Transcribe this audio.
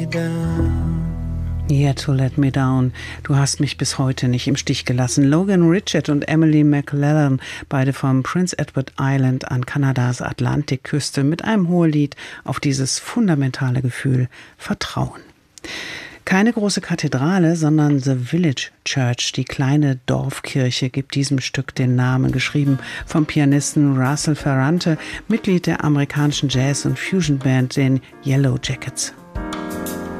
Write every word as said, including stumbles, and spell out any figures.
Yet to Let Me Down. Du hast mich bis heute nicht im Stich gelassen. Logan Richard und Emily McLellan, beide vom Prince Edward Island an Kanadas Atlantikküste, mit einem Hohelied auf dieses fundamentale Gefühl Vertrauen. Keine große Kathedrale, sondern The Village Church, die kleine Dorfkirche, gibt diesem Stück den Namen, geschrieben vom Pianisten Russell Ferrante, Mitglied der amerikanischen Jazz- und Fusionband, den Yellow Jackets.